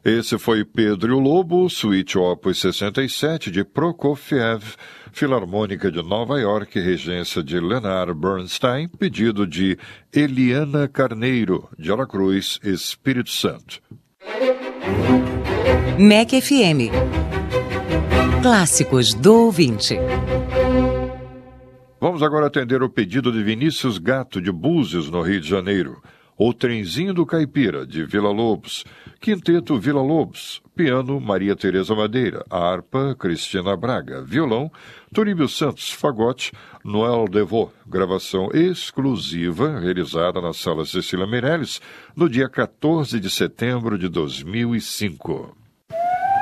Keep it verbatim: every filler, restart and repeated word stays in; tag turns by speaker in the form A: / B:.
A: Esse foi Pedro e o Lobo, Suíte Opus sessenta e sete de Prokofiev, Filarmônica de Nova York, regência de Leonard Bernstein, pedido de Eliana Carneiro, de Aracruz, Espírito Santo.
B: M E C F M. Clássicos do ouvinte.
A: Vamos agora atender o pedido de Vinícius Gato, de Búzios, no Rio de Janeiro. O Trenzinho do Caipira, de Vila Lobos. Quinteto Vila Lobos. Piano, Maria Tereza Madeira. Harpa, Cristina Braga. Violão, Turíbio Santos. Fagote, Noel Devô. Gravação exclusiva, realizada na Sala Cecília Meirelles, no dia quatorze de setembro de dois mil e cinco.